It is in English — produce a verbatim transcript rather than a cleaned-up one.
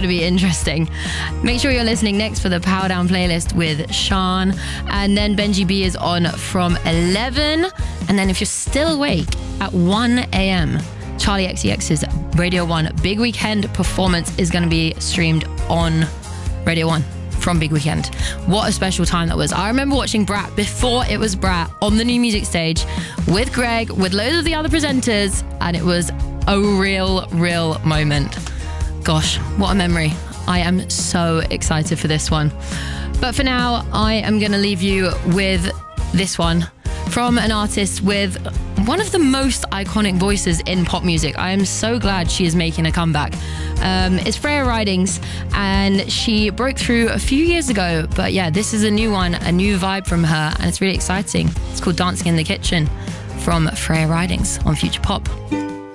to be interesting. Make sure you're listening next for the Power Down playlist with Sean. And then Benji B is on from eleven. And then if you're still awake at one a.m., Charlie X C X's Radio one Big Weekend performance is going to be streamed on Radio one from Big Weekend. What a special time that was. I remember watching Brat before it was Brat on the New Music stage with Greg, with loads of the other presenters, and it was a real, real moment. Gosh, what a memory. I am so excited for this one. But for now, I am going to leave you with this one from an artist with one of the most iconic voices in pop music. I am so glad she is making a comeback. Um, it's Freya Ridings, and she broke through a few years ago. But yeah, this is a new one, a new vibe from her, and it's really exciting. It's called Dancing in the Kitchen from Freya Ridings on Future Pop.